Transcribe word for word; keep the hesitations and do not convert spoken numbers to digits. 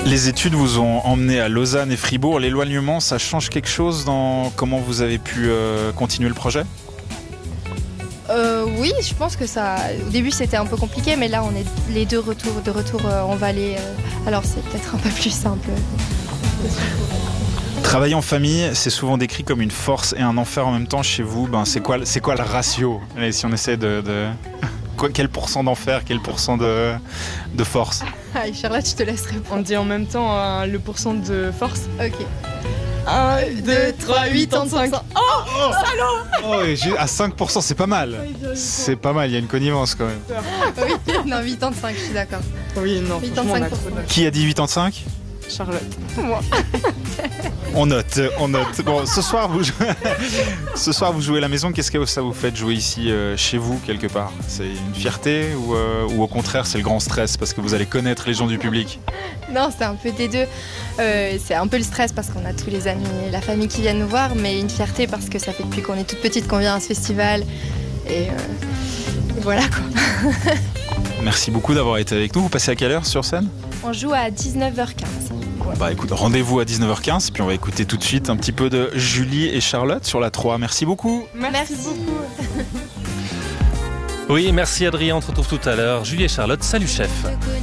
Les études vous ont emmené à Lausanne et Fribourg. L'éloignement, ça change quelque chose dans comment vous avez pu euh, continuer le projet ? Euh, oui, je pense que ça. Au début, c'était un peu compliqué, mais là, on est les deux retours, de retour euh, en vallée. Euh, alors, c'est peut-être un peu plus simple. Travailler en famille, c'est souvent décrit comme une force et un enfer en même temps. Chez vous, ben, c'est quoi, c'est quoi le ratio ? Allez, si on essaie de, de... Quoi, quel pourcent d'enfer, quel pourcent de, de force ? Ah, Charlotte, je te laisse répondre. On dit en même temps euh, le pourcent de force. Ok. un, deux, trois, huit, trente-cinq. Oh, oh, et j'ai- à cinq pour cent, c'est pas mal. C'est pas mal, il y a une connivence quand même. Oui, non, quatre-vingt-quinze, je suis d'accord. Oui, non, franchement, on a trop quatre-vingt-cinq pour cent. de- Qui a dit quatre-vingt-cinq ? Charlotte. On note, on note. Bon, ce soir, vous jouez, ce soir, vous jouez à la maison. Qu'est-ce que ça vous fait de jouer ici, euh, chez vous, quelque part ? C'est une fierté ou, euh, ou au contraire, c'est le grand stress parce que vous allez connaître les gens du public ? Non, c'est un peu des deux. Euh, c'est un peu le stress parce qu'on a tous les amis et la famille qui viennent nous voir, mais une fierté parce que ça fait depuis qu'on est toute petite qu'on vient à ce festival. Et, euh, et voilà quoi. Merci beaucoup d'avoir été avec nous. Vous passez à quelle heure sur scène ? On joue à dix-neuf heures quinze. Bah écoute, rendez-vous à dix-neuf heures quinze, puis on va écouter tout de suite un petit peu de Julie et Charlotte sur la trois. Merci beaucoup. Merci. Oui, merci Adrien, on se retrouve tout à l'heure. Julie et Charlotte, salut chef.